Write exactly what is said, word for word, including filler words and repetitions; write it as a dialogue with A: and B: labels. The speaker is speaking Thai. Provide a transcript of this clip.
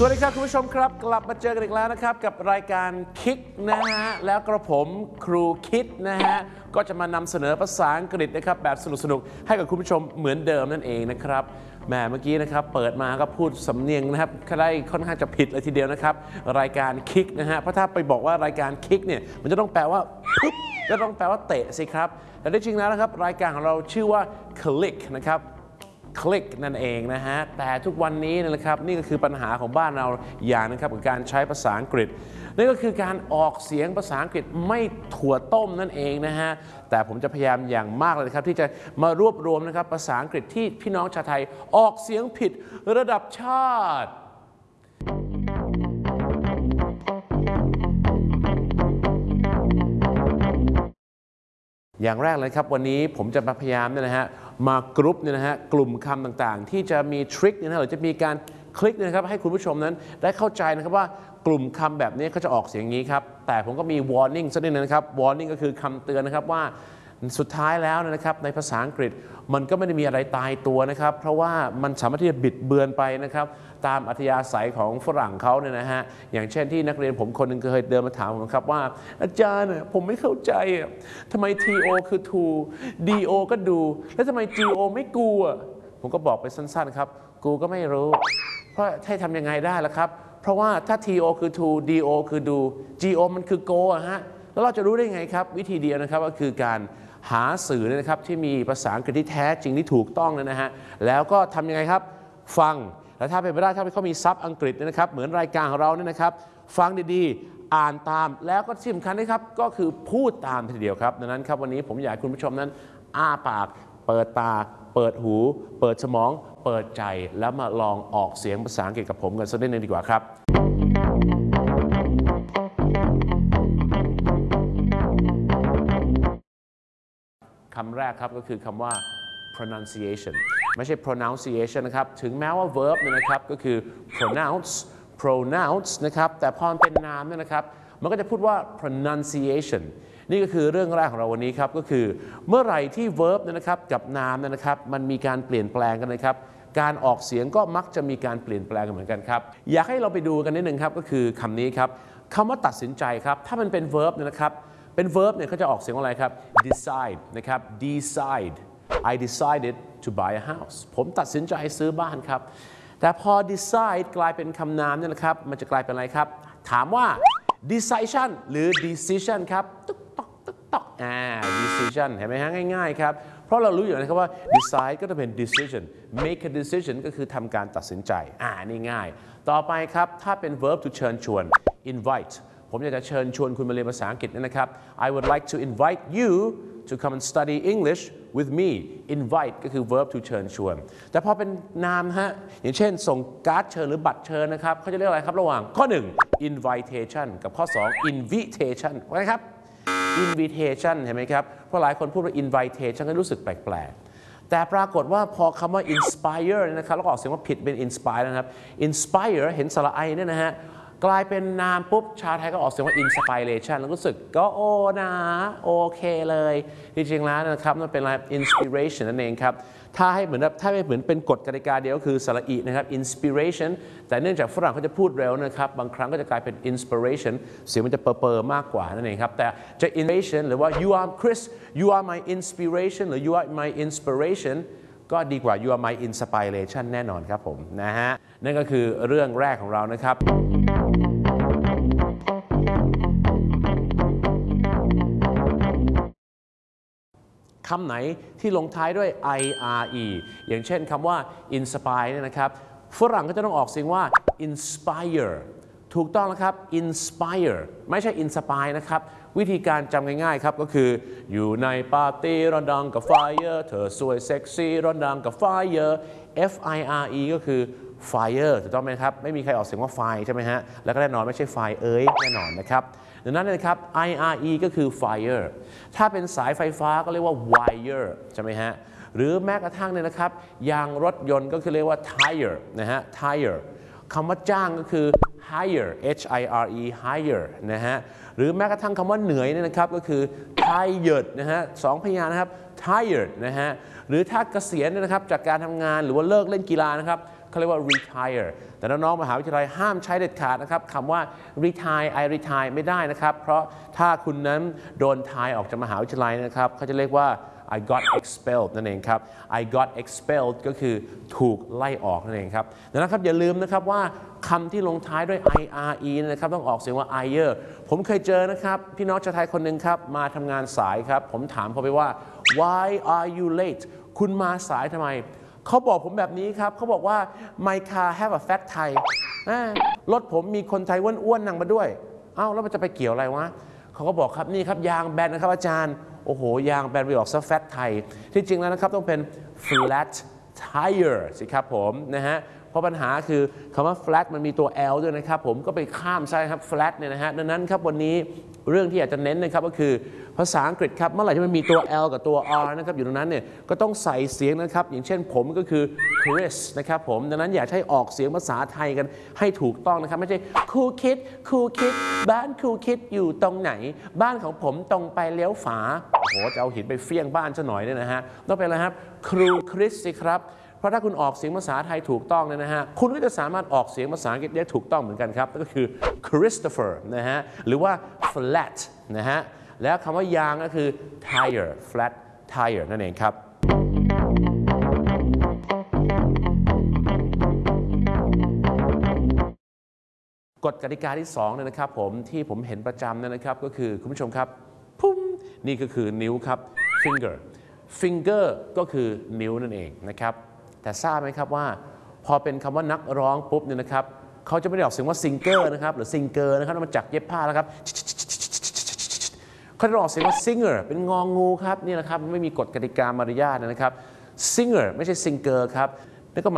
A: วัสดีครับคุณผู้ชมครับกลับมาเจอกันอีกแล้วนะครับกับรายการคิกนะฮะแล้วกระผมครูคิดนะฮะก็จะมานำเสนอภาษาอังกฤษนะครับแบบสนุกๆให้กับคุณผู้ชมเหมือนเดิมนั่นเองนะครับแหมเมื่อกี้นะครับเปิดมาก็พูดสำเนียงนะครับได้ค่อนข้างจะผิดเลยทีเดียวนะครับรายการคิกนะฮะเพราะถ้าไปบอกว่ารายการคิกเนี่ยมันจะต้องแปลว่าปุ๊บจะต้องแปลว่าเตะสิครับแต่ที่จริงแล้วนะครับรายการของเราชื่อว่า Click นะครับคลิกนั่นเองนะฮะแต่ทุกวันนี้นะครับนี่ก็คือปัญหาของบ้านเราอย่างนะครับกับการใช้ภาษาอังกฤษนั่นก็คือการออกเสียงภาษาอังกฤษไม่ถั่วต้มนั่นเองนะฮะแต่ผมจะพยายามอย่างมากเลยครับที่จะมารวบรวมนะครับภาษาอังกฤษที่พี่น้องชาวไทยออกเสียงผิดระดับชาติอย่างแรกเลยครับวันนี้ผมจะมาพยายามเนี่ยนะฮะมากรุ๊ปเนี่ยนะฮะกลุ่มคำต่างๆที่จะมีทริคเนี่ยนะหรือจะมีการคลิกนะครับให้คุณผู้ชมนั้นได้เข้าใจนะครับว่ากลุ่มคำแบบนี้เขาจะออกเสียงอย่างนี้ครับแต่ผมก็มี warning สักนิดนึงนะครับ warning ก็คือคำเตือนนะครับว่าสุดท้ายแล้วนะครับในภาษาอังกฤษมันก็ไม่ได้มีอะไรตายตัวนะครับเพราะว่ามันสามารถที่จะบิดเบือนไปนะครับตามอัธยาศัยของฝรั่งเขาเนี่ยนะฮะอย่างเช่นที่นักเรียนผมคนหนึ่งเคยเดินมาถามผมครับว่าอาจารย์ผมไม่เข้าใจทำไม ที โอ คือ to ดี โอ ก็ดูแล้วทำไม จี โอ ไม่กูอ่ะผมก็บอกไปสั้นๆครับกูก็ไม่รู้เพราะให้ทำยังไงได้ล่ะครับเพราะว่าถ้า ที โอ คือ to ดี โอ คือดู จี โอ มันคือ go อะฮะแล้วเราจะรู้ได้ไงครับวิธีเดียวนะครับก็คือการหาสื่อนะครับที่มีภาษาอังกฤษที่แท้จริงที่ถูกต้องนะฮะแล้วก็ทำยังไงครับฟังแล้วถ้าเป็นไปได้ถ้าเขามีซับอังกฤษนะครับเหมือนรายการของเราเนี่ยนะครับฟังดีๆอ่านตามแล้วก็ที่สำคัญนะครับก็คือพูดตามทีเดียวครับดังนั้นครับวันนี้ผมอยากให้คุณผู้ชมนั้นอ้าปากเปิดตาเปิดหูเปิดสมองเปิดใจแล้วมาลองออกเสียงภาษาอังกฤษกับผมกันสักนิดนึงดีกว่าครับคำแรกครับก็คือคำว่า pronunciation ไม่ใช่ pronunciation นะครับถึงแม้ว่า verb เนี่ยนะครับก็คือ pronounce pronounce นะครับแต่พอมันเป็นนามเนี่ยนะครับมันก็จะพูดว่า pronunciation นี่ก็คือเรื่องแรกของเราวันนี้ครับก็คือเมื่อไหร่ที่ verb เนี่ยนะครับกับนามเนี่ยนะครับมันมีการเปลี่ยนแปลงกันนะครับการออกเสียงก็มักจะมีการเปลี่ยนแปลงกันเหมือนกันครับอยากให้เราไปดูกันนิดนึงครับก็คือคำนี้ครับคำว่าตัดสินใจครับถ้ามันเป็น verb เนี่ยนะครับเป็น verb เนี่ยเขาจะออกเสียงว่าอะไรครับ decide นะครับ decide I decided to buy a house ผมตัดสินใจซื้อบ้านครับแต่พอ decide กลายเป็นคำนามเนี่ยนะครับมันจะกลายเป็นอะไรครับถามว่า decision หรือ decision ครับตุ๊กต๊อกตุ๊กต๊อกอ่า decision เห็นไหมฮะง่ายๆครับเพราะเรารู้อยู่นะครับว่า decide ก็จะเป็น decision make a decision ก็คือทำการตัดสินใจอ่านี่ง่ายต่อไปครับถ้าเป็น verb to เชิญชวน inviteผมอยากจะเชิญชวนคุณมาเรียนภาษาอังกฤษนะครับ I would like to invite you to come and study English with me invite ก็คือ verb to เชิญชวนแต่พอเป็นนามฮะอย่างเช่นส่งการ์ดเชิญหรือบัตรเชิญนะครับเขาจะเรียกอะไรครับระหว่างข้อหนึ่ง invitation กับข้อสอง invitation ว่าไงครับ invitation เห็นไหมครับเพราะหลายคนพูดว่า invitation ก็รู้สึกแปลกๆแต่ปรากฏว่าพอคำว่า inspire นะครับแล้วก็ออกเสียงว่าผิดเป็น inspire นะครับ inspire เห็นสระไอเนี่ยนะฮะกลายเป็นนามปุ๊บชาวไทยก็ออกเสียงว่า inspiration แล้วรู้สึกก็โอ้นะโอเคเลยจริงๆแล้วนะครับมันเป็นอะไร inspiration นั่นเองครับถ้าให้เหมือนถ้าไม่เหมือนเป็นกฎกติกาเดียวก็คือสระอีนะครับ inspiration แต่เนื่องจากฝรั่งเขาจะพูดเร็วนะครับบางครั้งก็จะกลายเป็น inspiration เสียงมันจะเปอร์ๆมากกว่านั่นเองครับแต่จะ inspiration หรือว่า you are Chris you are my inspiration หรือ you are my inspirationก็ดีกว่า you are my inspiration แน่นอนครับผมนะฮะนั่นก็คือเรื่องแรกของเรานะครับคำไหนที่ลงท้ายด้วย ire อย่างเช่นคำว่า inspire เนี่ยนะครับฝรั่งก็จะต้องออกเสียงว่า inspire ถูกต้องนะครับ inspire ไม่ใช่ inspire นะครับวิธีการจำง่ายๆครับก็คืออยู่ในปาร์ตี้ร้อนดังกับ fire เธอสวยเซ็กซี่ร้อนดังกับ fire f i r e ก็คือ fire ถูกต้องไหมครับไม่มีใครออกเสียงว่า fire ใช่ไหมฮะแล้วก็แน่นอนไม่ใช่ fire เอ้ยแน่นอนนะครับดังนั้นนะครับ ire ก็คือ fire ถ้าเป็นสายไฟฟ้าก็เรียกว่า wire ใช่ไหมฮะหรือแม้กระทั่งเนี่ยนะครับยางรถยนต์ก็คือเรียกว่า tire นะฮะ tire คำว่าจ้างก็คือ hire h i r e hire นะฮะหรือแม้กระทั่งคำว่าเหนื่อยเนี่ยนะครับก็คือ tired นะฮะสองพยางค์นะครับ tired นะฮะหรือถ้าเกษียณเนี่ยนะครับจากการทำงานหรือว่าเลิกเล่นกีฬานะครับเขาเรียกว่า retire แต่น้องๆมหาวิทยาลัยห้ามใช้เด็ดขาดนะครับคำว่า retire I retire ไม่ได้นะครับเพราะถ้าคุณนั้นโดนทายออกจากมหาวิทยาลัยนะครับเขาจะเรียกว่า I got expelled นั่นเองครับ I got expelled ก็คือถูกไล่ออกนั่นเองครับดังนั้นครับอย่าลืมนะครับว่าคำที่ลงท้ายด้วย ire นะครับต้องออกเสียงว่า ire ผมเคยเจอนะครับพี่น้องชาวไทยคนหนึ่งครับมาทำงานสายครับผมถามเขาไปว่า why are you late คุณมาสายทำไมเขาบอกผมแบบนี้ครับเขาบอกว่า my car have a fat Thai รถผมมีคนไทยอ้วนๆนั่งมาด้วยเอ้าแล้วมันจะไปเกี่ยวอะไรวะเขาก็บอกครับนี่ครับยางแบนนะครับอาจารย์โอ้โหยางแบนไปออกซะแฟตไทยที่จริงแล้วนะครับต้องเป็น flat tire สิครับผมนะฮะเพราะปัญหาคือคำว่า flat มันมีตัว L ด้วยนะครับผมก็ไปข้ามใช่ครับ flat เนี่ยนะฮะดังนั้นครับวันนี้เรื่องที่อยากจะเน้นนะครับก็คือภาษาอังกฤษครับเมื่อไหร่ที่มันมีตัว L กับตัว R นะครับอยู่ตรงนั้นเนี่ยก็ต้องใส่เสียงนะครับอย่างเช่นผมก็คือ Chris นะครับผมดังนั้นอยากให้ออกเสียงภาษาไทยกันให้ถูกต้องนะครับไม่ใช่ครูคิดครูคิดบ้านครูคิดอยู่ตรงไหนบ้านของผมตรงไปเลี้ยวฝาโหจะเอาหินไปเฟี้ยงบ้านซะหน่อยเนี่ยนะฮะต้องเป็นอะไรครับครูคริสสิครับเพราะถ้าคุณออกเสียงภาษาไทยถูกต้องเนี่ยนะฮะคุณก็จะสามารถออกเสียงภาษาอังกฤษได้ถูกต้องเหมือนกันครับก็คือ Christopher นะฮะหรือว่า flat นะฮะแล้วคำว่ายางก็คือ tire flat tire นั่นเองครับกฎกติกาที่สองเนี่ยนะครับผมที่ผมเห็นประจำเนี่ยนะครับก็คือคุณผู้ชมครับพุ่มนี่ก็คือนิ้วครับ finger finger ก็คือนิ้วนั่นเองนะครับแต่ทราบไหมครับว่าพอเป็นคำว่านักร้องปุ๊บเนี่ยนะครับเขาจะไม่ได้ออกเสียงว่า singer นะครับหรือ singer นะครับมาจากเย็บผ้าแล้วครับเขาจะออกเสียงว่า singer เป็นงองูครับนี่แหละครับไม่มีกฎกติกามารยาทนะครับ singer ไม่ใช่ singer ครับ